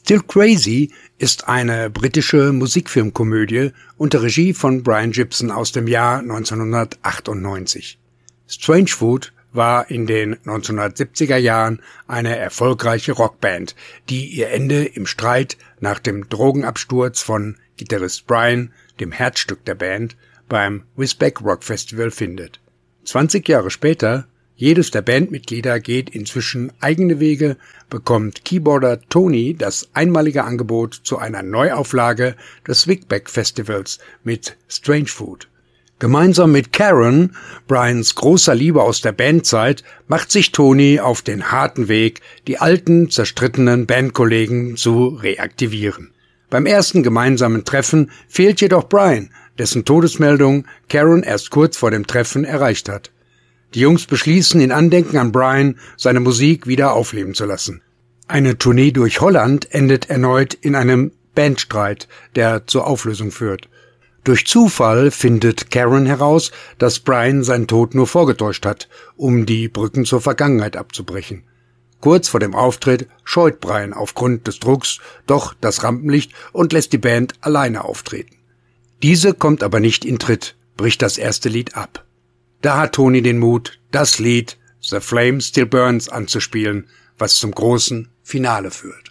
Still Crazy ist eine britische Musikfilmkomödie unter Regie von Brian Gibson aus dem Jahr 1998. Strange Fruit war in den 1970er Jahren eine erfolgreiche Rockband, die ihr Ende im Streit nach dem Drogenabsturz von Gitarrist Brian, dem Herzstück der Band, beim Whizbag Rock Festival findet. 20 Jahre später, jedes der Bandmitglieder geht inzwischen eigene Wege, bekommt Keyboarder Tony das einmalige Angebot zu einer Neuauflage des Whizbag Festivals mit Strange Fruit. Gemeinsam mit Karen, Brians großer Liebe aus der Bandzeit, macht sich Tony auf den harten Weg, die alten, zerstrittenen Bandkollegen zu reaktivieren. Beim ersten gemeinsamen Treffen fehlt jedoch Brian, dessen Todesmeldung Karen erst kurz vor dem Treffen erreicht hat. Die Jungs beschließen, in Andenken an Brian seine Musik wieder aufleben zu lassen. Eine Tournee durch Holland endet erneut in einem Bandstreit, der zur Auflösung führt. Durch Zufall findet Karen heraus, dass Brian seinen Tod nur vorgetäuscht hat, um die Brücken zur Vergangenheit abzubrechen. Kurz vor dem Auftritt scheut Brian aufgrund des Drucks doch das Rampenlicht und lässt die Band alleine auftreten. Diese kommt aber nicht in Tritt, bricht das erste Lied ab. Da hat Tony den Mut, das Lied The Flame Still Burns anzuspielen, was zum großen Finale führt.